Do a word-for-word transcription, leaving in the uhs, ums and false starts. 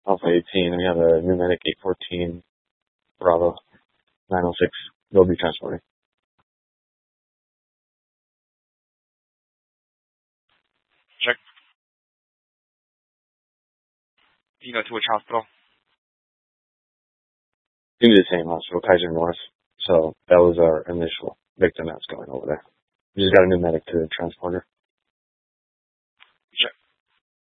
Alpha eighteen, and we have a new medic eight fourteen, Bravo nine oh six. They'll be transporting. Check. Do you know to which hospital? Into the same hospital, Kaiser North. So that was our initial victim that's going over there. We just got a new medic to transport her.